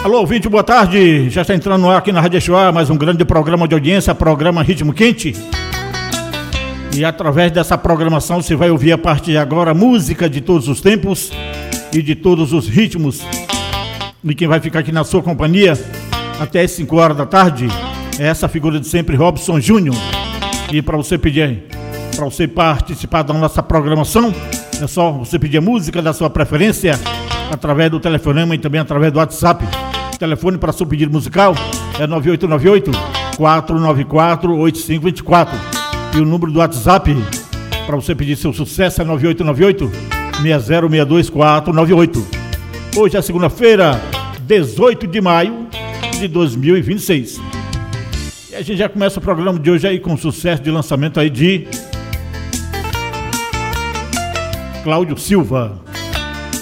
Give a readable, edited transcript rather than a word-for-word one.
Alô, ouvinte, boa tarde. Já está entrando no ar aqui na Rádio Exuá, mais um grande programa de audiência, programa Ritmo Quente. E através dessa programação você vai ouvir a partir de agora música de todos os tempos e de todos os ritmos. E quem vai ficar aqui na sua companhia até as 5 horas da tarde é essa figura de sempre, Robson Júnior. E para você pedir, para você participar da nossa programação, é só você pedir a música da sua preferência através do telefonema e também através do WhatsApp. O telefone para seu pedido musical é 9898-494-8524. E o número do WhatsApp para você pedir seu sucesso é 9898-6062498. Hoje é segunda-feira, 18 de maio de 2026. E a gente já começa o programa de hoje aí com sucesso de lançamento aí de Cláudio Silva.